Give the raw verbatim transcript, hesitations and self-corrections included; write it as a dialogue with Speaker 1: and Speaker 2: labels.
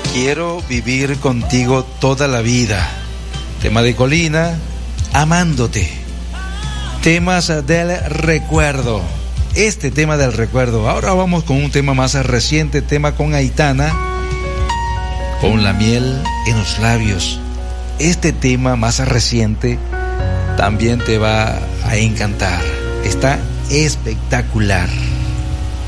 Speaker 1: Quiero vivir contigo toda la vida. Tema de Colina, Amándote. Temas del recuerdo. Este tema del recuerdo. Ahora vamos con un tema más reciente, tema con Aitana, con La miel en los labios. Este tema más reciente también te va a encantar. Está espectacular.